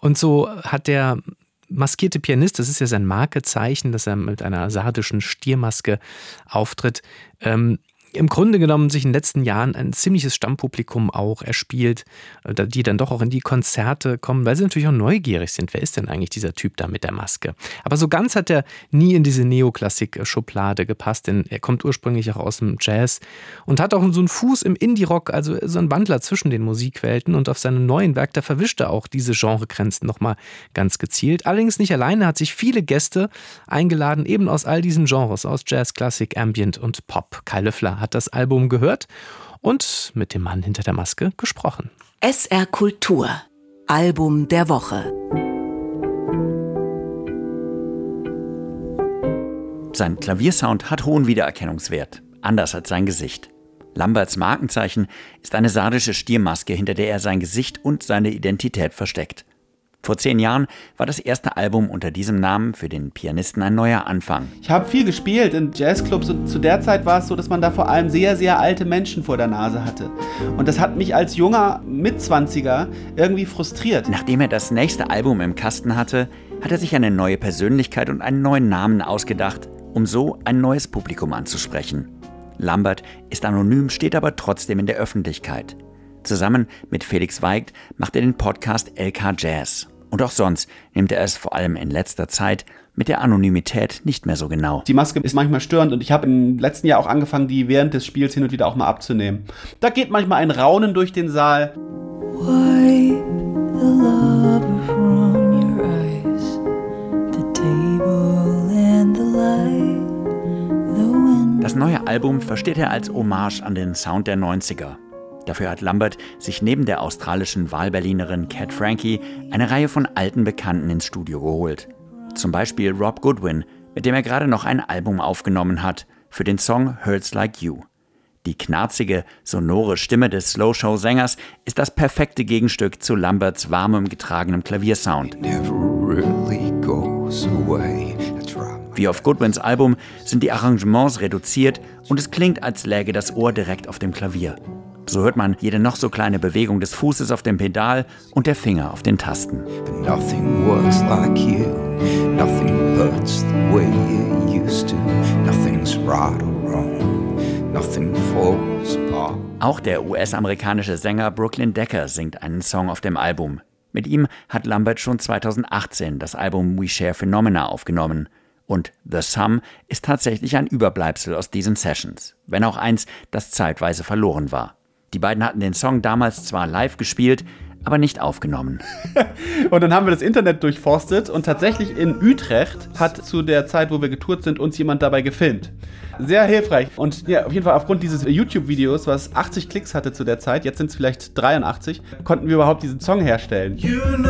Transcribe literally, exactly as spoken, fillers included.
Und so hat der maskierte Pianist, das ist ja sein Markezeichen, dass er mit einer sardischen Stiermaske auftritt, ähm, im Grunde genommen sich in den letzten Jahren ein ziemliches Stammpublikum auch erspielt, die dann doch auch in die Konzerte kommen, weil sie natürlich auch neugierig sind. Wer ist denn eigentlich dieser Typ da mit der Maske? Aber so ganz hat er nie in diese Neoklassik-Schublade gepasst, denn er kommt ursprünglich auch aus dem Jazz und hat auch so einen Fuß im Indie-Rock, also so einen Wandler zwischen den Musikwelten. Und auf seinem neuen Werk, da verwischt er auch diese Genregrenzen nochmal ganz gezielt. Allerdings nicht alleine, hat sich viele Gäste eingeladen, eben aus all diesen Genres, aus Jazz, Klassik, Ambient und Pop. Kai Löffler hat das Album gehört und mit dem Mann hinter der Maske gesprochen. S R Kultur, Album der Woche. Sein Klaviersound hat hohen Wiedererkennungswert, anders als sein Gesicht. Lamberts Markenzeichen ist eine sardische Stiermaske, hinter der er sein Gesicht und seine Identität versteckt. Vor zehn Jahren war das erste Album unter diesem Namen für den Pianisten ein neuer Anfang. Ich habe viel gespielt in Jazzclubs und zu der Zeit war es so, dass man da vor allem sehr, sehr alte Menschen vor der Nase hatte. Und das hat mich als junger Mitzwanziger irgendwie frustriert. Nachdem er das nächste Album im Kasten hatte, hat er sich eine neue Persönlichkeit und einen neuen Namen ausgedacht, um so ein neues Publikum anzusprechen. Lambert ist anonym, steht aber trotzdem in der Öffentlichkeit. Zusammen mit Felix Weigt macht er den Podcast L K Jazz. Und auch sonst nimmt er es vor allem in letzter Zeit mit der Anonymität nicht mehr so genau. Die Maske ist manchmal störend und ich habe im letzten Jahr auch angefangen, die während des Spiels hin und wieder auch mal abzunehmen. Da geht manchmal ein Raunen durch den Saal. Wipe the lover from your eyes, the table and the light, the wind. Das neue Album versteht er als Hommage an den Sound der neunziger. Dafür hat Lambert sich neben der australischen Wahlberlinerin Cat Frankie eine Reihe von alten Bekannten ins Studio geholt. Zum Beispiel Rob Goodwin, mit dem er gerade noch ein Album aufgenommen hat, für den Song Hurts Like You. Die knarzige, sonore Stimme des Slow-Show-Sängers ist das perfekte Gegenstück zu Lamberts warmem, getragenem Klaviersound. Wie auf Goodwins Album sind die Arrangements reduziert und es klingt, als läge das Ohr direkt auf dem Klavier. So hört man jede noch so kleine Bewegung des Fußes auf dem Pedal und der Finger auf den Tasten. Auch der U S-amerikanische Sänger Brooklyn Decker singt einen Song auf dem Album. Mit ihm hat Lambert schon zweitausendachtzehn das Album We Share Phenomena aufgenommen. Und The Sum ist tatsächlich ein Überbleibsel aus diesen Sessions, wenn auch eins, das zeitweise verloren war. Die beiden hatten den Song damals zwar live gespielt, aber nicht aufgenommen. Und dann haben wir das Internet durchforstet und tatsächlich in Utrecht hat zu der Zeit, wo wir getourt sind, uns jemand dabei gefilmt. Sehr hilfreich. Und ja, auf jeden Fall aufgrund dieses YouTube-Videos, was achtzig Klicks hatte zu der Zeit, jetzt sind es vielleicht dreiundachtzig, konnten wir überhaupt diesen Song herstellen. You know